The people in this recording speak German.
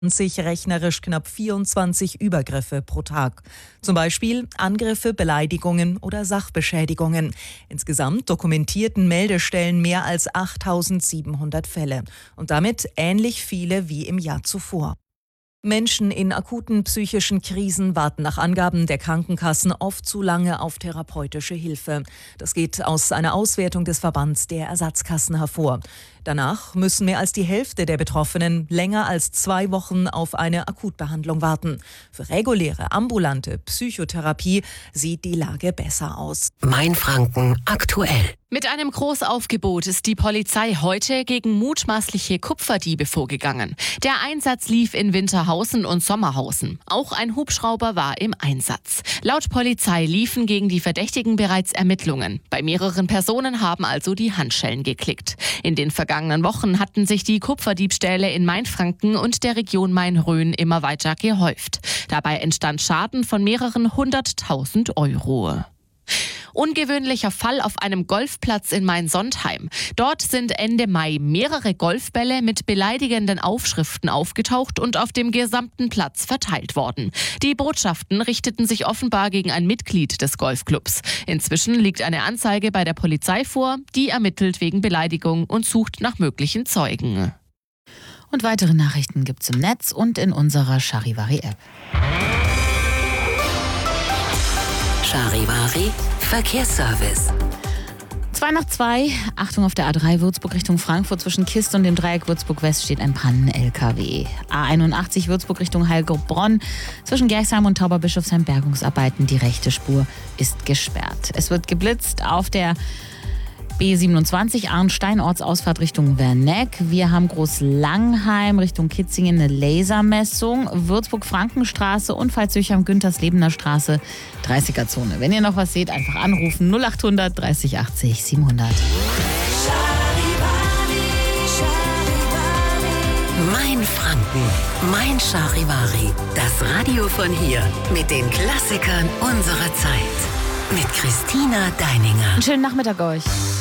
sich rechnerisch knapp 24 Übergriffe pro Tag. Zum Beispiel Angriffe, Beleidigungen oder Sachbeschädigungen. Insgesamt dokumentierten Meldestellen mehr als 8.700 Fälle und damit ähnlich viele wie im Jahr zuvor. Menschen in akuten psychischen Krisen warten nach Angaben der Krankenkassen oft zu lange auf therapeutische Hilfe. Das geht aus einer Auswertung des Verbands der Ersatzkassen hervor. Danach müssen mehr als die Hälfte der Betroffenen länger als 2 Wochen auf eine Akutbehandlung warten. Für reguläre, ambulante Psychotherapie sieht die Lage besser aus. Mainfranken aktuell. Mit einem Großaufgebot ist die Polizei heute gegen mutmaßliche Kupferdiebe vorgegangen. Der Einsatz lief in Winterhausen und Sommerhausen. Auch ein Hubschrauber war im Einsatz. Laut Polizei liefen gegen die Verdächtigen bereits Ermittlungen. Bei mehreren Personen haben also die Handschellen geklickt. In den vergangenen Wochen hatten sich die Kupferdiebstähle in Mainfranken und der Region Main-Rhön immer weiter gehäuft. Dabei entstand Schaden von mehreren 100.000 Euro. Ungewöhnlicher Fall auf einem Golfplatz in Main-Sontheim. Dort sind Ende Mai mehrere Golfbälle mit beleidigenden Aufschriften aufgetaucht und auf dem gesamten Platz verteilt worden. Die Botschaften richteten sich offenbar gegen ein Mitglied des Golfclubs. Inzwischen liegt eine Anzeige bei der Polizei vor, die ermittelt wegen Beleidigung und sucht nach möglichen Zeugen. Und weitere Nachrichten gibt's im Netz und in unserer Charivari-App. Charivari Verkehrsservice. 2:02, Achtung auf der A3 Würzburg Richtung Frankfurt. Zwischen Kist und dem Dreieck Würzburg West steht ein Pannen-LKW. A81 Würzburg Richtung Heilbronn. Zwischen Gerxheim und Tauberbischofsheim Bergungsarbeiten. Die rechte Spur ist gesperrt. Es wird geblitzt auf der B27 Arnstein-Ortsausfahrt Richtung Werneck. Wir haben Groß-Langheim Richtung Kitzingen eine Lasermessung. Würzburg-Frankenstraße und Pfalz-Zürchheim-Günterslebener Straße 30er-Zone. Wenn ihr noch was seht, einfach anrufen 0800 30 80 700. Mainfranken, Mein Charivari. Das Radio von hier mit den Klassikern unserer Zeit. Mit Christina Deininger. Einen schönen Nachmittag euch.